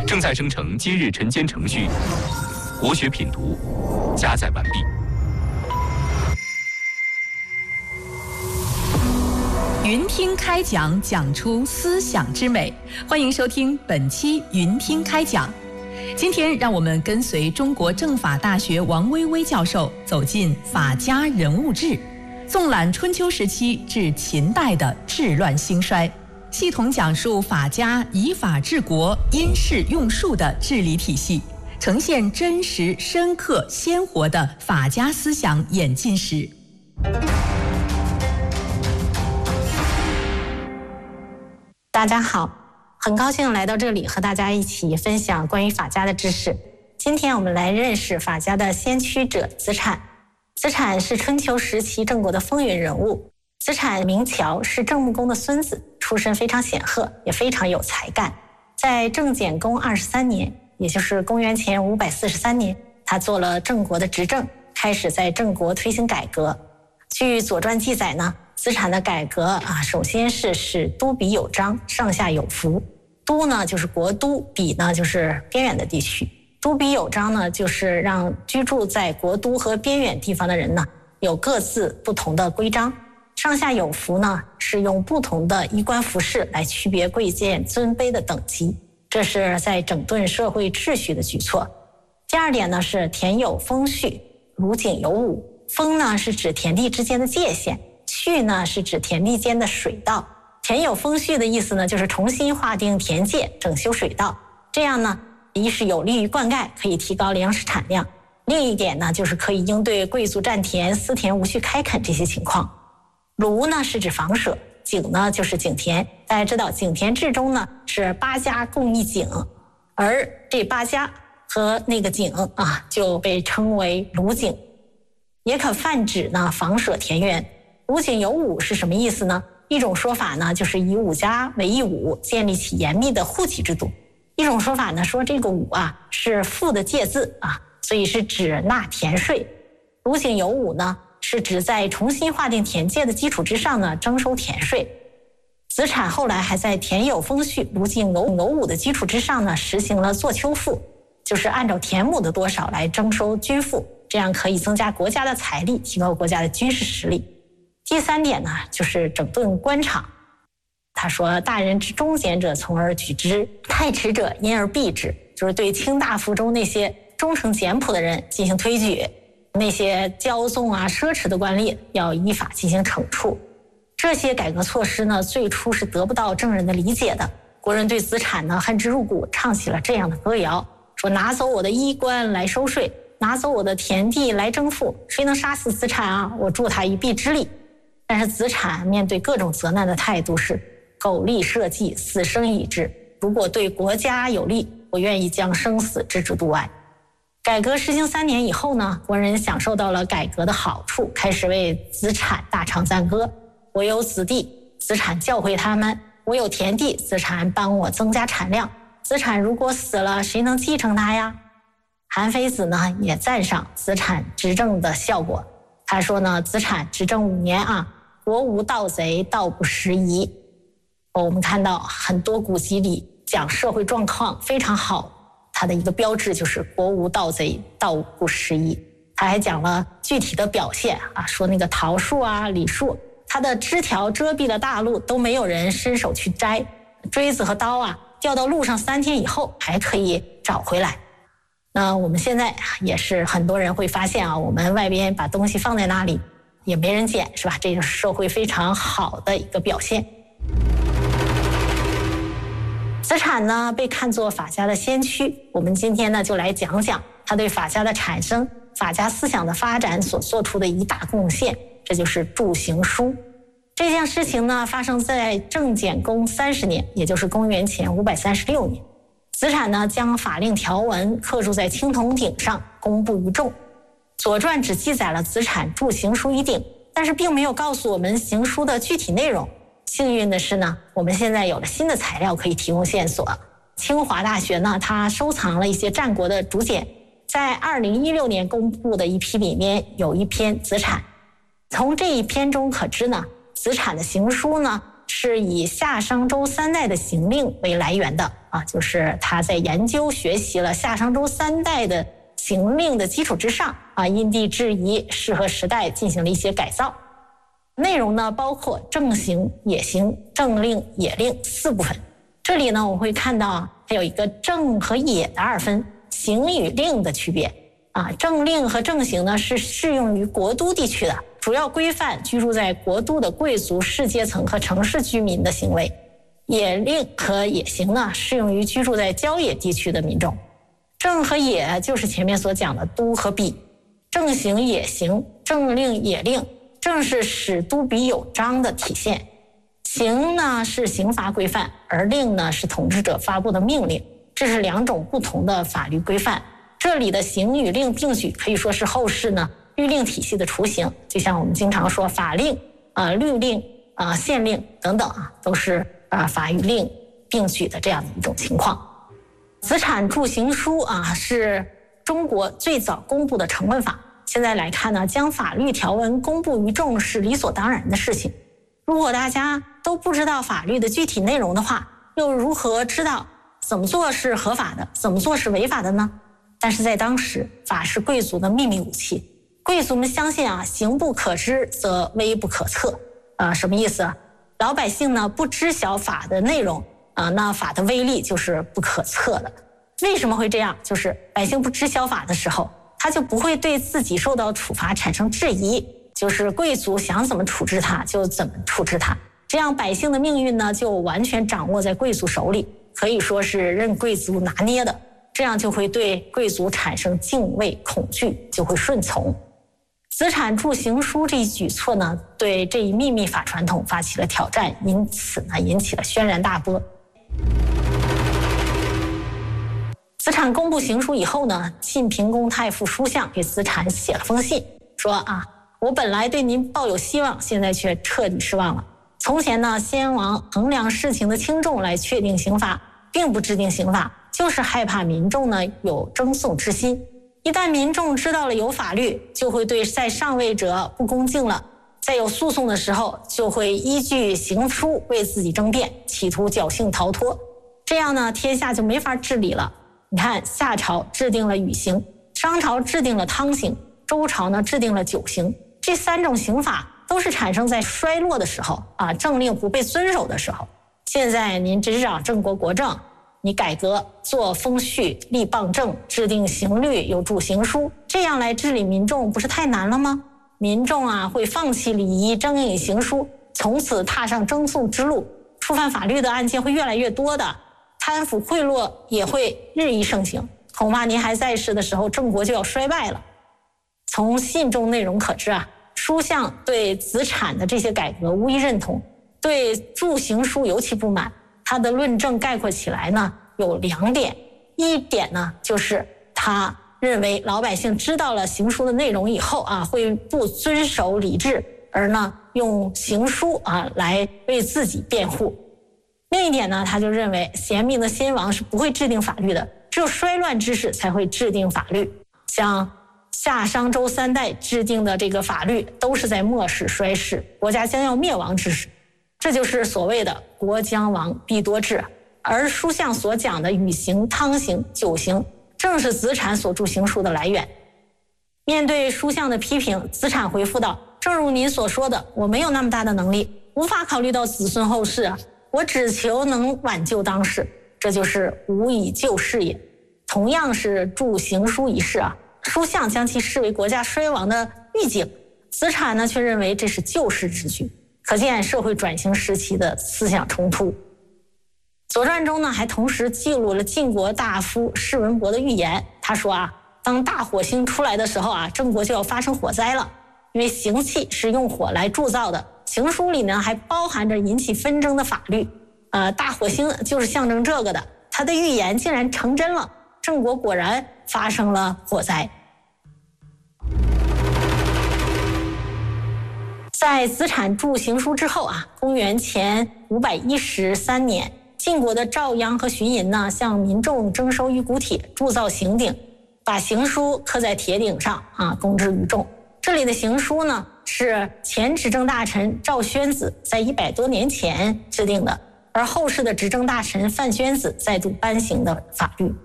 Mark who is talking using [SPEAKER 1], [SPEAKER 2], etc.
[SPEAKER 1] 正在生成今日晨间程序，国学品读加载完毕。
[SPEAKER 2] 云听开讲，讲出思想之美。欢迎收听本期云听开讲。今天让我们跟随中国政法大学王薇薇教授走进法家人物志，纵览春秋时期至秦代的治乱兴衰，系统讲述法家以法治国、因势用术的治理体系，呈现真实、深刻、鲜活的法家思想演进史。
[SPEAKER 3] 大家好，很高兴来到这里和大家一起分享关于法家的知识。今天我们来认识法家的先驱者子产。子产是春秋时期郑国的风云人物。子产名乔，是郑穆公的孙子，出身非常显赫，也非常有才干。在郑简公23年，也就是公元前543年，他做了郑国的执政，开始在郑国推行改革。据《左传》记载呢，子产的改革首先是使都比有章，上下有服。都呢就是国都，比呢就是边远的地区。都比有章呢，就是让居住在国都和边远地方的人呢，有各自不同的规章。上下有服呢，是用不同的衣冠服饰来区别贵贱尊卑的等级，这是在整顿社会秩序的举措。第二点呢是田有封序，鲁井有武。封呢是指田地之间的界限，序呢是指田地间的水道。田有封序的意思呢，就是重新划定田界，整修水道。这样呢，一是有利于灌溉，可以提高粮食产量；另一点呢，就是可以应对贵族占田、私田无序开垦这些情况。庐呢是指房舍，井呢就是井田。大家知道井田制中呢是8家共一井，而这8家和那个井就被称为庐井，也可泛指呢房舍田园。鲁井有武是什么意思呢？一种说法呢就是以5家为一武，建立起严密的户籍制度。一种说法呢说这个武是赋的介字所以是指纳田税。鲁井有武呢是指在重新划定田界的基础之上呢征收田税。子产后来还在田有封序、鲁井有武的基础之上呢实行了作丘赋，就是按照田亩的多少来征收军赋，这样可以增加国家的财力，提高国家的军事实力。第三点呢就是整顿官场。他说大人之忠简者从而举之，太迟者因而避之，就是对卿大夫中那些忠诚简朴的人进行推举，那些骄纵奢侈的官吏要依法进行惩处。这些改革措施呢，最初是得不到郑人的理解的。国人对子产呢恨之入骨，唱起了这样的歌谣，说拿走我的衣冠来收税，拿走我的田地来征赋，谁能杀死子产我助他一臂之力。但是子产面对各种责难的态度是苟利社稷，死生以至。如果对国家有利，我愿意将生死置之度外。改革实行3年以后呢，国人享受到了改革的好处，开始为子产大唱赞歌。我有子弟，子产教诲他们；我有田地，子产帮我增加产量。子产如果死了，谁能继承他呀？韩非子呢也赞赏子产执政的效果。他说呢，子产执政5年国无盗贼，道不拾遗。我们看到很多古籍里讲社会状况非常好，它的一个标志就是国无盗贼，道不拾遗。他还讲了具体的表现说那个桃树李树，它的枝条遮蔽了大路，都没有人伸手去摘，锥子和刀掉到路上3天以后还可以找回来。那我们现在也是很多人会发现我们外边把东西放在那里也没人捡，是吧？这是社会非常好的一个表现。子产呢被看作法家的先驱，我们今天呢就来讲讲他对法家的产生、法家思想的发展所做出的一大贡献，这就是著行书。这件事情呢发生在郑简公30年，也就是公元前536年。子产呢将法令条文刻铸在青铜鼎上，公布于众。左传只记载了子产著行书一鼎，但是并没有告诉我们行书的具体内容。幸运的是呢，我们现在有了新的材料可以提供线索。清华大学呢，它收藏了一些战国的竹简，在2016年公布的一批里面有一篇子产。从这一篇中可知呢，子产的行书呢是以夏商周三代的行令为来源的啊，就是他在研究学习了夏商周三代的行令的基础之上啊，因地制宜，适合时代进行了一些改造。内容呢包括正行、野行、正令、野令4部分。这里呢我们会看到它有一个正和野的2分，行与令的区别啊。正令和正行呢是适用于国都地区的，主要规范居住在国都的贵族、士阶层和城市居民的行为。野令和野行呢适用于居住在郊野地区的民众。正和野就是前面所讲的都和比，正行、野行、正令、野令，正是使都比有章的体现。行呢是刑罚规范，而令呢是统治者发布的命令，这是2种不同的法律规范。这里的行与令并举，可以说是后世呢律令体系的雏形。就像我们经常说法令、律令、县令等等啊，都是法与令并举的这样的一种情况。子产著行书啊，是中国最早公布的成文法。现在来看呢，将法律条文公布于众是理所当然的事情。如果大家都不知道法律的具体内容的话，又如何知道怎么做是合法的，怎么做是违法的呢？但是在当时，法是贵族的秘密武器。贵族们相信啊，刑不可知则威不可测。什么意思啊？老百姓呢不知晓法的内容啊，那法的威力就是不可测的。为什么会这样？就是百姓不知晓法的时候，他就不会对自己受到处罚产生质疑，就是贵族想怎么处置他就怎么处置他，这样百姓的命运呢就完全掌握在贵族手里，可以说是任贵族拿捏的，这样就会对贵族产生敬畏、恐惧，就会顺从。子产著行书这一举措呢，对这一秘密法传统发起了挑战，因此呢引起了轩然大波。子产公布行书以后呢，晋平公太傅叔向给子产写了封信，说啊，我本来对您抱有希望，现在却彻底失望了。从前呢，先王衡量事情的轻重来确定刑罚，并不制定刑法，就是害怕民众呢有争讼之心。一旦民众知道了有法律，就会对在上位者不恭敬了，在有诉讼的时候，就会依据行书为自己争辩，企图侥幸逃脱。这样呢，天下就没法治理了。你看，夏朝制定了禹刑，商朝制定了汤刑，周朝呢制定了九刑。这3种刑法都是产生在衰落的时候啊，政令不被遵守的时候。现在您执掌郑国国政，你改革做封序、立邦政、制定刑律、有著行书，这样来治理民众不是太难了吗？民众啊会放弃礼仪，征引行书，从此踏上争讼之路，触犯法律的案件会越来越多的，贪腐贿赂也会日益盛行，恐怕您还在世的时候，郑国就要衰败了。从信中内容可知啊，叔向对子产的这些改革无一认同，对著行书尤其不满。他的论证概括起来呢有2点，一点呢就是他认为老百姓知道了行书的内容以后啊，会不遵守礼制，而呢用行书啊来为自己辩护。另一点呢，他就认为贤明的先王是不会制定法律的，只有衰乱之士才会制定法律。像夏商周3代制定的这个法律，都是在末世衰世，国家将要灭亡之时。这就是所谓的国将亡必多治。而书向所讲的禹刑、汤刑、九刑，正是子产所著行书的来源。面对书向的批评，子产回复道，正如您所说的，我没有那么大的能力，无法考虑到子孙后世啊，我只求能挽救当世，这就是无以救世也。同样是著行书一事啊，书向将其视为国家衰亡的预警，子产呢却认为这是救世之举，可见社会转型时期的思想冲突。左传中呢还同时记录了晋国大夫士文伯的预言，他说啊，当大火星出来的时候啊，郑国就要发生火灾了，因为刑器是用火来铸造的，行书里呢还包含着引起纷争的法律，大火星就是象征这个的。他的预言竟然成真了，郑国果然发生了火灾。在子产著行书之后啊，公元前513年，晋国的赵鞅和荀寅呢，向民众征收鱼骨铁，铸造刑鼎，把行书刻在铁鼎上啊，公之于众。这里的行书呢， 是前执政大臣赵宣子在100多年前制定的，而后世的执政大臣范宣子再度颁行的法律。